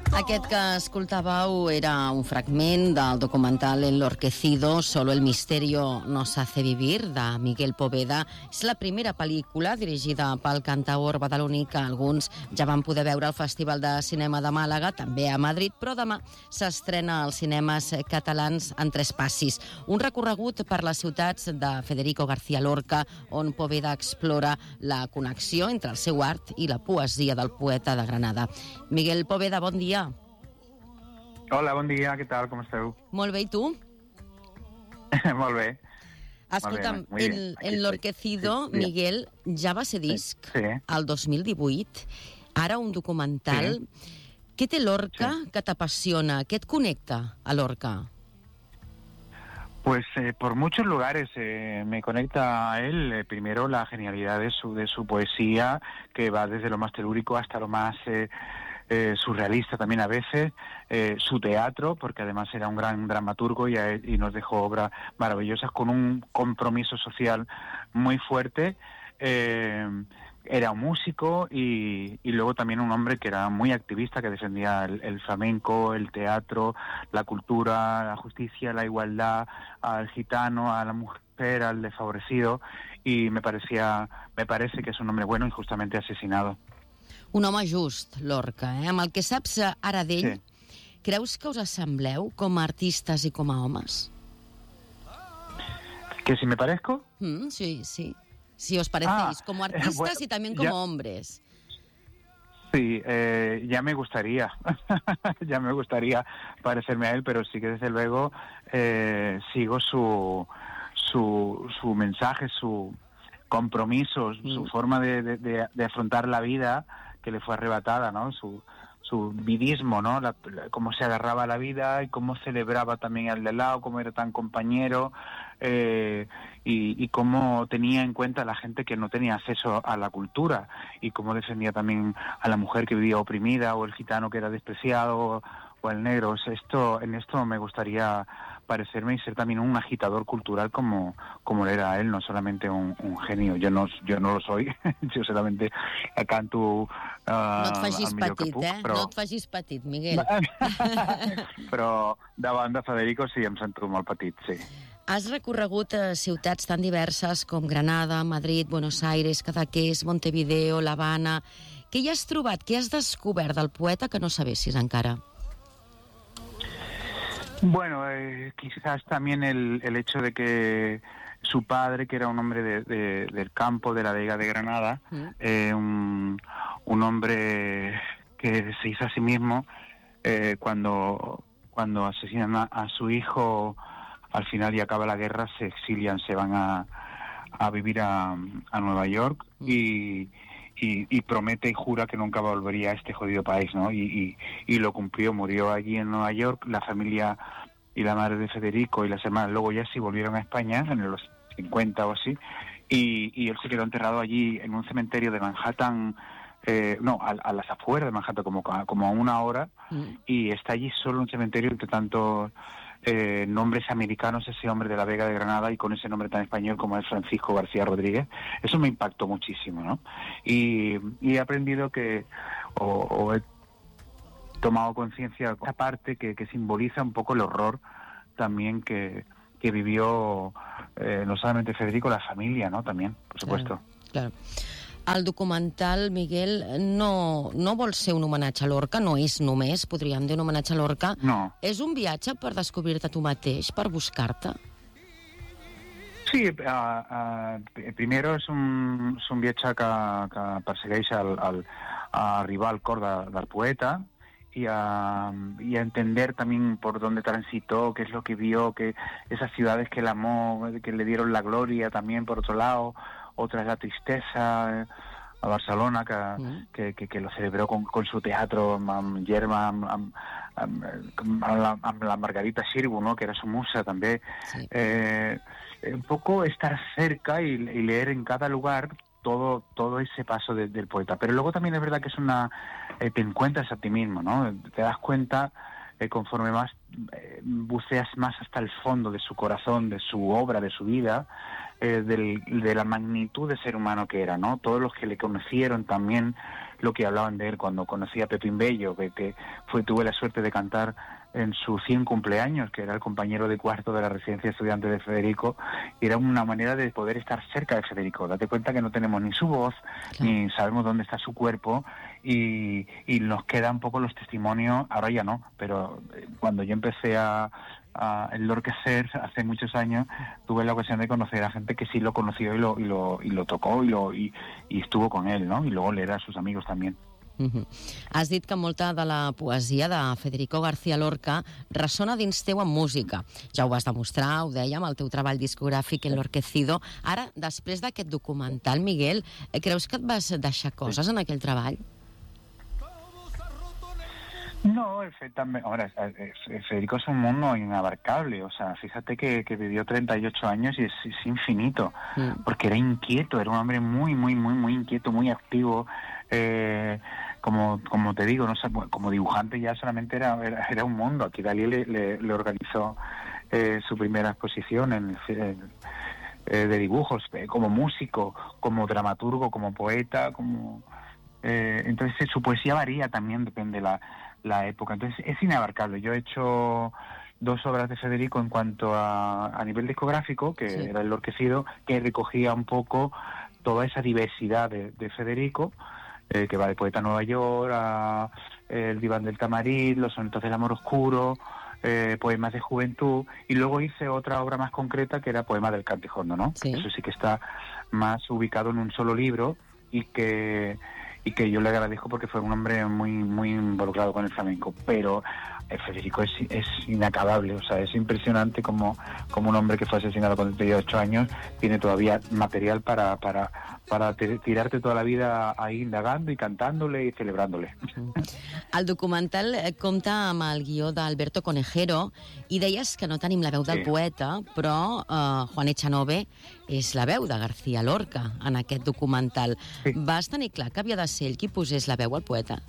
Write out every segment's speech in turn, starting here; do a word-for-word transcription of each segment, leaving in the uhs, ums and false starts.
Aquest que escoltàveu era un fragment del documental Enlorquecido, Solo el misterio nos hace vivir, de Miguel Poveda. És la primera pel·lícula dirigida pel cantaor badaloní que alguns ja van poder veure al Festival de Cinema de Màlaga, també a Madrid, però demà s'estrena als cinemes catalans en tres passis. Un recorregut per les ciutats de Federico García Lorca, on Poveda explora la connexió entre el seu art i la poesia del poeta de Granada. Miguel Poveda, bon dia. Hola, bon dia, què tal, com esteu? Molt bé, i tu? Molt bé. Escolta'm, Molt bé, el, Enlorquecido, sí, Miguel, ja va ser disc sí. el dos mil divuit, ara un documental. Sí. Què té Lorca sí. que t'apassiona? Què et connecta a Lorca? Pues eh, por muchos lugares eh, me conecta a él. Eh, primero la genialidad de su, de su poesía, que va desde lo más telúrico hasta lo más eh, eh, surrealista también a veces. Eh, su teatro, porque además era un gran dramaturgo y, a él, y nos dejó obras maravillosas con un compromiso social muy fuerte. Eh, era un músico y, y luego también un hombre que era muy activista, que defendía el, el flamenco, el teatro, la cultura, la justicia, la igualdad, al gitano, a la mujer, al desfavorecido, y me parecía, me parece que es un hombre bueno y justamente asesinado. Un home just, Lorca, eh? Amb el que saps ara d'ell, sí. Creus que us assembleu com a artistes i com a homes? ¿Que si me parezco? Mm, sí, sí. Si os parecéis, ah, como artistas eh, bueno, y también como ya, hombres. Sí, eh, ya me gustaría, ya me gustaría parecerme a él, pero sí que desde luego eh, sigo su, su, su mensaje, su compromiso, mm. su forma de, de, de afrontar la vida que le fue arrebatada, ¿no? Su, su vidismo, ¿no? La, la, cómo se agarraba a la vida y cómo celebraba también al de lado, cómo era tan compañero, eh, y, y cómo tenía en cuenta a la gente que no tenía acceso a la cultura, y cómo defendía también a la mujer que vivía oprimida, o el gitano que era despreciado, o el negro. Esto, en esto me gustaría parecerme y ser también un agitador cultural como, como era él, no solamente un, un genio. Yo no, yo no lo soy, yo solamente canto uh, no et facis petit, puc, eh? Però... No et facis petit, Miguel. Però davant de Federico sí, em sento molt petit, sí. Has recorregut a ciutats tan diverses com Granada, Madrid, Buenos Aires, Cadaqués, Montevideo, l'Havana. Què hi has trobat, què has descobert del poeta que no sabessis encara? Bueno, eh, quizás también el, el hecho de que su padre, que era un hombre de, de, del campo, de la Vega de Granada, mm. eh, un, un hombre que se hizo a sí mismo, eh, cuando, cuando asesinan a, a su hijo, al final y acaba la guerra, se exilian, se van a, a vivir a, a Nueva York mm. y... Y, y promete y jura que nunca volvería a este jodido país, ¿no? Y, y, y lo cumplió, murió allí en Nueva York. La familia y la madre de Federico y las hermanas luego ya sí volvieron a España en los cincuenta o así, y, y él se quedó enterrado allí en un cementerio de Manhattan, eh, no, a, a las afueras de Manhattan, como, como a una hora, mm. y está allí solo un cementerio entre tantos eh, nombres americanos, ese hombre de la Vega de Granada, y con ese nombre tan español como es Francisco García Rodríguez. Eso me impactó muchísimo, ¿no? Y, y he aprendido que, o, o he tomado conciencia de esta parte que, que simboliza un poco el horror también que, que vivió eh, no solamente Federico, la familia, ¿no? También, por supuesto. Claro, claro. El documental, Miguel, no, no vol ser un homenatge a Lorca, no és només, podríem dir, un homenatge a Lorca. No. És un viatge per descobrir-te tu mateix, per buscar-te? Sí, uh, uh, primero es un, es un viatge que, que persegueix el, el, a arribar al cor de, del poeta y a, y a entender también por dónde transitó, qué es lo que vio, que esas ciudades que él amó, que le dieron la gloria también por otro lado, otras la tristeza, a Barcelona, que, mm. que, que, que lo celebró con, con su teatro, amb Germa, amb, amb, amb, amb, la, amb la Margarita Xirgu, ¿no? Que era su musa también. Sí. Eh, un poco estar cerca y, y leer en cada lugar todo todo ese paso de, del poeta. Pero luego también es verdad que es una... Eh, te encuentras a ti mismo, ¿no? Te das cuenta, eh, conforme más eh, buceas más hasta el fondo de su corazón, de su obra, de su vida, eh, del, de la magnitud de ser humano que era, ¿no? Todos los que le conocieron también lo que hablaban de él cuando conocí a Pepín Bello, que, que fue, tuve la suerte de cantar en su cien cumpleaños, que era el compañero de cuarto de la residencia estudiante de Federico, y era una manera de poder estar cerca de Federico. Date cuenta que no tenemos ni su voz, claro, ni sabemos dónde está su cuerpo, y, y nos quedan un poco los testimonios, ahora ya no, pero cuando yo empecé a, a enlorquecer hace muchos años, tuve la ocasión de conocer a gente que sí lo conoció y lo, y lo, y lo tocó y, lo, y, y estuvo con él, ¿no? Y luego leer a sus amigos también. Uh-huh. Has dit que molta de la poesia de Federico García Lorca ressona dins teu en música. Ja ho vas demostrar, ho dèiem, el teu treball discogràfic Enlorquecido. Ara, després d'aquest documental, Miguel, creus que et vas deixar coses en aquell treball? No, también, ahora, Federico es un mundo inabarcable, o sea, fíjate que, que vivió treinta y ocho años y es, es infinito, mm. porque era inquieto, era un hombre muy, muy, muy, muy inquieto, muy activo, eh, como como te digo, no sé, como dibujante ya solamente era, era, era un mundo. Aquí Dalí le, le, le organizó eh, su primera exposición en, en, eh, de dibujos, eh, como músico, como dramaturgo, como poeta, como... Eh, entonces su poesía varía también, depende de la, la época. Entonces es inabarcable. Yo he hecho dos obras de Federico en cuanto a, a nivel discográfico, que sí. era Enlorquecido, que recogía un poco toda esa diversidad de, de Federico, eh, que va de Poeta Nueva York a eh, El diván del Tamarit, Los sonetos del amor oscuro, eh, Poemas de juventud, y luego hice otra obra más concreta que era Poema del Cantijondo, ¿no? Sí. Eso sí que está más ubicado en un solo libro y que y que yo le agradezco porque fue un hombre muy muy involucrado con el flamenco, pero eh, Federico es, es inacabable, o sea, es impresionante como, como un hombre que fue asesinado con treinta y ocho años tiene todavía material para para para tirarte toda la vida ahí indagando y cantándole y celebrándole. El documental compta amb el guió d'Alberto Conejero i deies que no tenim la veu del sí. poeta, però uh, Juan Echanove és la veu de García Lorca en aquest documental. Sí. Vas tenir clar que havia de ser ell qui posés la veu al poeta?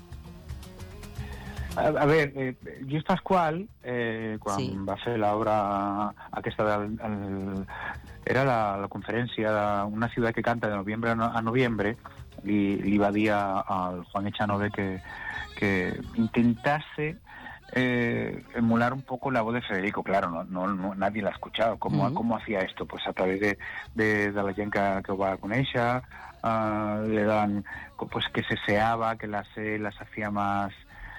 A, a ver, eh, Lluís Pasqual, eh, quan sí. va fer l'obra aquesta del... El, era la, la conferència d'Una ciutat que canta de noviembre a noviembre, i li va dir al Juan Echanove que, que intentase eh, emular un poco la voz de Federico. Claro, no, no, no nadie la ha escuchado. ¿Cómo, uh-huh. ¿Cómo hacía esto? Pues a través de, de, de la gent que, que ho va conèixer, uh, le dan, pues que se seaba, que las, eh, las hacía más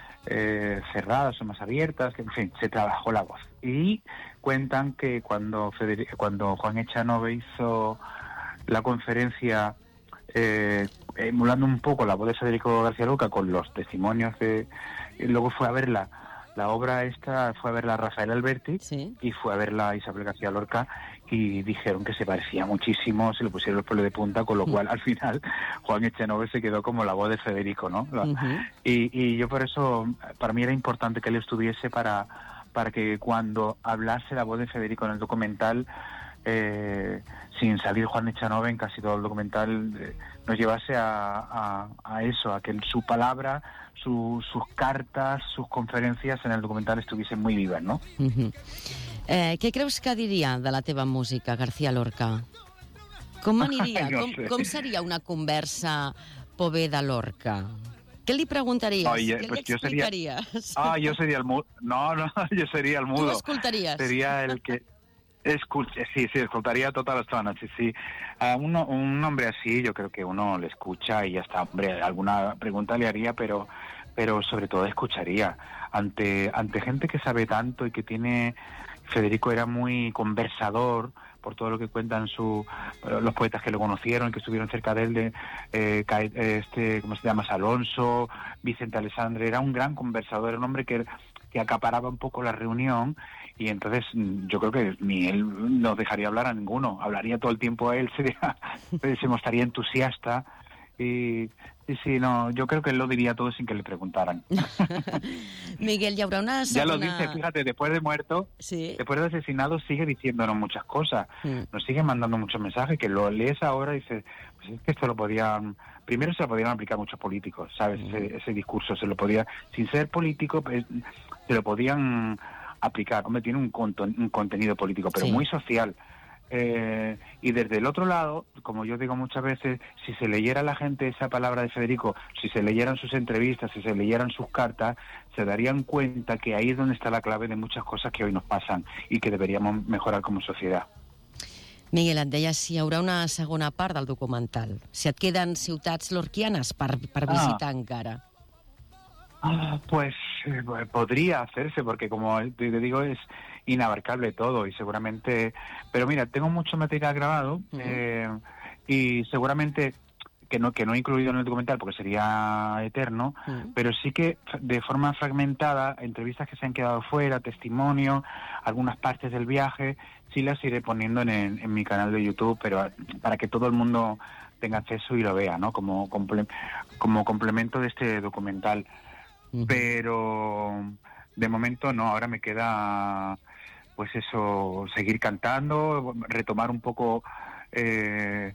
eh, cerradas o más abiertas, que en fin, se trabajó la voz. Y cuentan que cuando, Federico, cuando Juan Echanove hizo la conferencia eh, emulando un poco la voz de Federico García Lorca con los testimonios de... Y luego fue a verla, la obra esta, fue a verla Rafael Alberti, sí. y fue a verla Isabel García Lorca, y dijeron que se parecía muchísimo, se le pusieron los pelos de punta, con lo cual al final Juan Echanove se quedó como la voz de Federico, ¿no? Uh-huh. Y, y yo por eso, para mí era importante que él estuviese para... para que cuando hablase la voz de Federico en el documental, eh, sin salir Juan Echanove en casi todo el documental, eh, nos llevase a, a, a eso, a que su palabra, su, sus cartas, sus conferencias en el documental estuviesen muy vivas, ¿no? Uh-huh. eh, què creus que diria de la teva música, García Lorca? Com aniria? no com, com seria una conversa Poveda-Lorca? ¿Qué le preguntarías? Oye, ¿Qué pues le explicarías? Yo sería, ah, yo sería el mudo. No, no, yo sería el mudo. ¿Tú escoltarías? Sería el que... Escuche, sí, sí, escoltaría todas las zonas, sí, sí. A uno, un hombre así, yo creo que uno le escucha y ya está. Hombre, alguna pregunta le haría, pero, pero sobre todo escucharía. Ante, ante gente que sabe tanto y que tiene... Federico era muy conversador, por todo lo que cuentan su, los poetas que lo conocieron, que estuvieron cerca de él, de eh, este, ¿cómo se llama? Alonso, Vicente Alessandre. Era un gran conversador, era un hombre que, que acaparaba un poco la reunión, y entonces yo creo que ni él nos dejaría hablar a ninguno, hablaría todo el tiempo a él, sería, se mostraría entusiasta. Y, y sí, no, yo creo que él lo diría todo sin que le preguntaran. Miguel, ¿y habrá una segunda... Ya lo dice, fíjate, después de muerto, ¿sí? Después de asesinado, sigue diciéndonos muchas cosas. Mm. Nos sigue mandando muchos mensajes, que lo lees ahora y dices, pues es que esto lo podían... Primero se lo podían aplicar muchos políticos, ¿sabes? Mm. Ese, ese discurso se lo podía... Sin ser político, pues, se lo podían aplicar. Hombre, tiene un, conto, un contenido político, pero sí. muy social. Eh, y desde el otro lado, como yo digo muchas veces, si se leyera la gente esa palabra de Federico, si se leyeran sus entrevistas, si se leyeran sus cartas, se darían cuenta que ahí es donde está la clave de muchas cosas que hoy nos pasan y que deberíamos mejorar como sociedad. Miguel, et deia si hi haurà una segona part del documental. Si et queden ciutats lorquianes per, per visitar ah. encara. Ah, pues eh, podría hacerse, porque como te digo, es inabarcable todo y seguramente... Pero mira, tengo mucho material grabado uh-huh. eh, y seguramente que no que no he incluido en el documental porque sería eterno, uh-huh. pero sí que de forma fragmentada, entrevistas que se han quedado fuera, testimonio, algunas partes del viaje, sí las iré poniendo en, el, en mi canal de YouTube, pero para que todo el mundo tenga acceso y lo vea, ¿no? Como, comple- como complemento de este documental. Uh-huh. Pero de momento no, ahora me queda pues eso, seguir cantando, retomar un poco eh,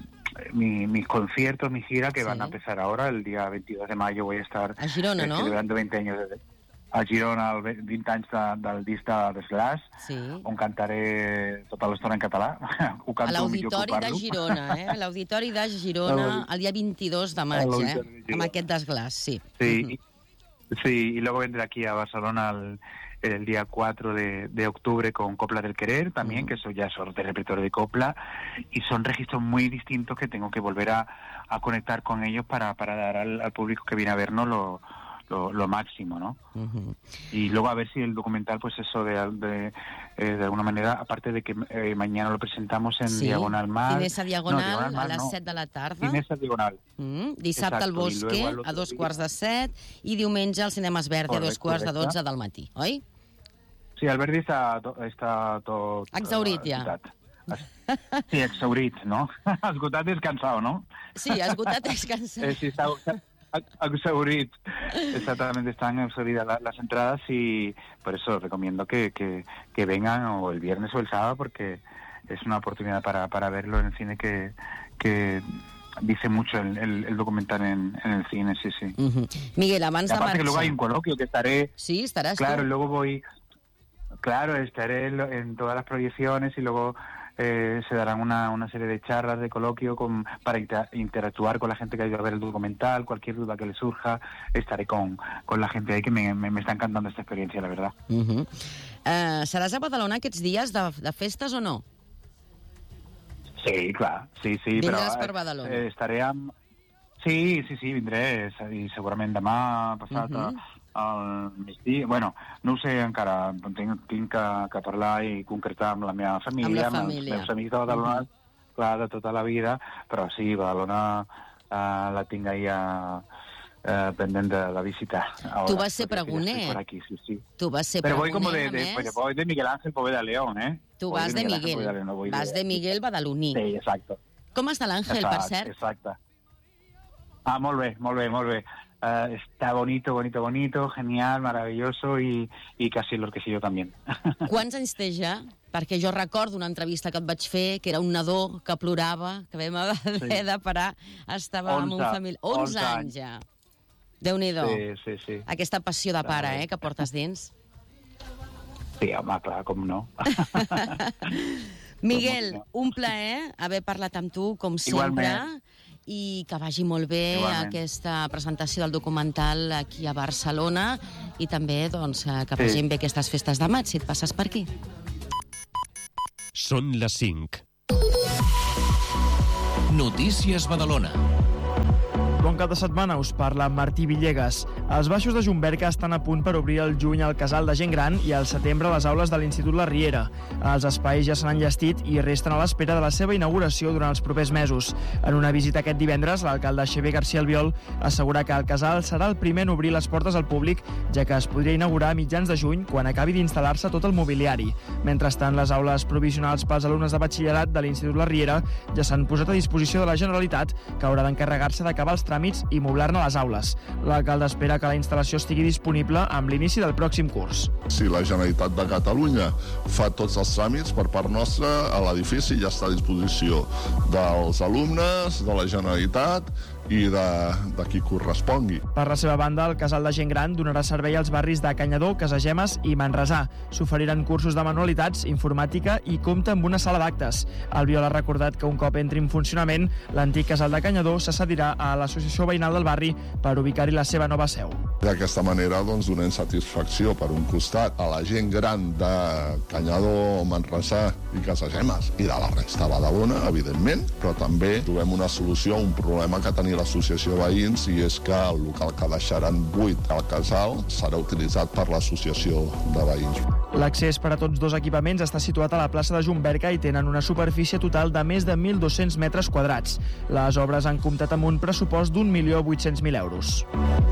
mi, mis conciertos, mi gira que sí. van a empezar ahora, el día veintidós de mayo voy a estar a Girona, eh, no? celebrando veinte anys de, a Girona, vint anys de, del disc de Slash, sí. on cantaré tota l'estona en català. Ho canto a l'Auditori de Girona, eh? A l'Auditori de Girona, el dia veintidós de maig, eh? Amb aquest desglàs, sí. Sí, uh-huh. Sí, y luego vendré aquí a Barcelona el, el día cuatro de, de octubre con Copla del Querer también, uh-huh. que eso ya es de repertorio de copla, y son registros muy distintos que tengo que volver a, a conectar con ellos para, para dar al, al público que viene a vernos lo, lo, lo máximo, ¿no? Uh-huh. Y luego a ver si el documental, pues eso, de, de, eh, de alguna manera, aparte de que eh, mañana lo presentamos en sí. Diagonal Mar... Cinesa Diagonal, no, Diagonal Mar, a les no. set de la tarda. Cinesa Diagonal. Mm, dissabte Exacto. al Bosque, a dos quarts de set, i diumenge al Cinemes Verdi a dos quarts de dotze del matí, oi? Sí, el Verdi està, està tot... Exhaurit, ja. Esgotat. Sí, exhaurit, no? Esgotat és cansado, ¿no? Sí, esgotat és cansado. Eh, sí, está exhaurit. Exactamente, están exhauridas la, las entradas y por eso recomiendo que, que, que vengan o el viernes o el sábado porque es una oportunidad para, para verlo en el cine que... que dice mucho el, el, el documental en, en el cine, sí, sí. Uh-huh. Miguel, abans de marxar... Aparte que luego hay un coloquio que estaré... Sí, estarás Claro, tú. luego voy... Claro, estaré en, en todas las proyecciones y luego eh, se darán una, una serie de charlas de coloquio con, para inter, interactuar con la gente que ha ido a ver el documental, cualquier duda que le surja, estaré con, con la gente ahí que me, me, me está encantando esta experiencia, la verdad. Uh-huh. uh, ¿Seràs a Badalona aquests dies de, de festes o no? Sí, clar, sí, sí. Vindràs però, per Badalona. Eh, estaré amb... Sí, sí, sí, vindré, i segurament demà, passat, uh-huh. al migdia... Bueno, no ho sé encara, tinc, tinc que, que parlar i concretar amb la meva família, amb, amb els meus amics de Badalona, uh-huh. clar, de tota la vida, però sí, Badalona eh, la tinc ahí a... Uh, pendent de, de visitar. Ahora, tú vas a ser pregoner. Por aquí, sí, sí. Tú vas a ser Pero pregoner, voy como de, de, de, voy de Miguel Ángel Poveda León, ¿eh? Tú vas de Miguel, Miguel León, no voy vas de, de Miguel Badaloní. Sí, exacto. Com està l'Àngel, per cert? Exacte. Ah, molt bé, molt bé, molt bé. Uh, está bonito, bonito, bonito, genial, maravilloso y, y casi enloquecido también. Quants anys té ja? Perquè jo recordo una entrevista que et vaig fer, que era un nadó que plorava, que vam haver sí. de parar, estava amb un família... onze anys ja. Déu-n'hi-do. Sí, sí, sí. Aquesta passió de pare, eh, que portes dins. Sí, home, clar, com no. Miguel, un plaer haver parlat amb tu, com sempre, Igualment. I que vagi molt bé Igualment. Aquesta presentació del documental aquí a Barcelona i també doncs, que vagin sí. bé aquestes festes de maig, si et passes per aquí. Són les cinc. Notícies Badalona. Bon cap de setmana, us parla Martí Villegas. Els baixos de Jumberca estan a punt per obrir el juny al casal de gent gran i al setembre les aules de l'Institut La Riera. Els espais ja s'han enllestit i resten a l'espera de la seva inauguració durant els propers mesos. En una visita aquest divendres, l'alcalde Xavier García Albiol assegura que el casal serà el primer en obrir les portes al públic, ja que es podria inaugurar a mitjans de juny quan acabi d'instal·lar-se tot el mobiliari. Mentrestant, les aules provisionals pels alumnes de batxillerat de l'Institut La Riera ja s'han posat a disposició de la Generalitat, que haurà d'encarregar-se d'acabar els tràmits i moblar-ne les aules. L'alcalde espera que la instal·lació estigui disponible amb l'inici del pròxim curs. Si la Generalitat de Catalunya fa tots els tràmits per part nostra, l'edifici ja està a disposició dels alumnes, de la Generalitat i de, de qui correspongui. Per la seva banda, el Casal de Gent Gran donarà servei als barris de Canyadó, Casagemes i Manresà. S'oferiran cursos de manualitats, informàtica i compta amb una sala d'actes. Albiol ha recordat que un cop entri en funcionament, l'antic Casal de Canyadó se cedirà a l'Associació Veïnal del barri per ubicar-hi la seva nova seu. D'aquesta manera doncs, donem satisfacció, per un costat, a la gent gran de Canyadó, Manresà i Casagemes i de la resta de Badalona, evidentment, però també trobem una solució a un problema que tenia l'associació de veïns, i és que el local que deixaran buit al casal serà utilitzat per l'associació de veïns. L'accés per a tots dos equipaments està situat a la plaça de Jumberca i tenen una superfície total de més de mil dos-cents metres quadrats. Les obres han comptat amb un pressupost d'un milió vuit-cents mil euros.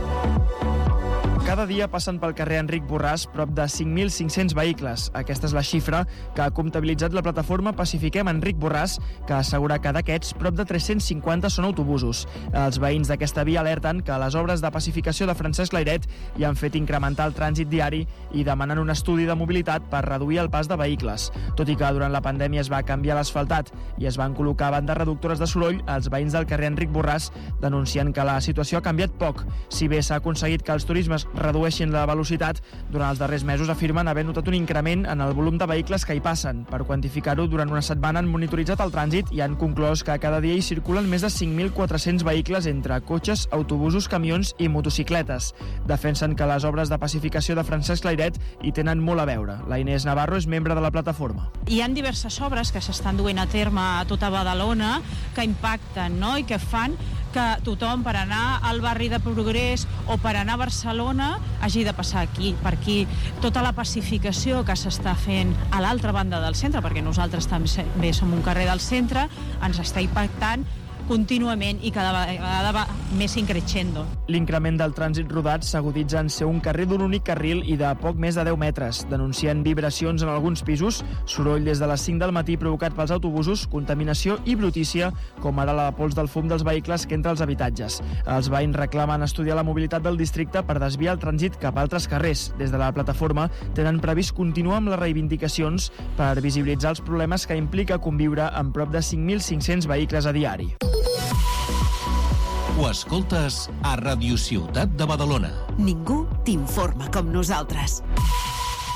Cada dia passen pel carrer Enric Borràs prop de cinc mil cinc-cents vehicles. Aquesta és la xifra que ha comptabilitzat la plataforma Pacifiquem Enric Borràs, que assegura que d'aquests, prop de tres-cents cinquanta són autobusos. Els veïns d'aquesta via alerten que les obres de pacificació de Francesc Layret hi han fet incrementar el trànsit diari i demanen un estudi de mobilitat per reduir el pas de vehicles. Tot i que durant la pandèmia es va canviar l'asfaltat i es van col·locar bandes reductores de soroll, els veïns del carrer Enric Borràs denuncien que la situació ha canviat poc. Si bé s'ha aconseguit que els turismes redueixin la velocitat, durant els darrers mesos afirmen haver notat un increment en el volum de vehicles que hi passen. Per quantificar-ho, durant una setmana han monitoritzat el trànsit i han conclòs que cada dia hi circulen més de cinc mil quatre-cents vehicles entre cotxes, autobusos, camions i motocicletes. Defensen que les obres de pacificació de Francesc Layret hi tenen molt a veure. La Inés Navarro és membre de la plataforma. Hi ha diverses obres que s'estan duent a terme a tota Badalona que impacten, no?, i que fan que tothom, per anar al barri de Progrés o per anar a Barcelona, hagi de passar aquí, per aquí. Tota la pacificació que s'està fent a l'altra banda del centre, perquè nosaltres també som un carrer del centre, ens està impactant contínuament i cada vegada va més increixendo. L'increment del trànsit rodat s'aguditza en ser un carrer d'un únic carril i de poc més de deu metres, denuncien vibracions en alguns pisos, soroll des de les cinc del matí provocat pels autobusos, contaminació i brutícia, com ara la pols del fum dels vehicles que entra als habitatges. Els veïns reclamen estudiar la mobilitat del districte per desviar el trànsit cap a altres carrers. Des de la plataforma tenen previst continuar amb les reivindicacions per visibilitzar els problemes que implica conviure amb prop de cinc mil cinc-cents vehicles a diari. Ho escoltes a Radio Ciutat de Badalona. Ningú t'informa com nosaltres.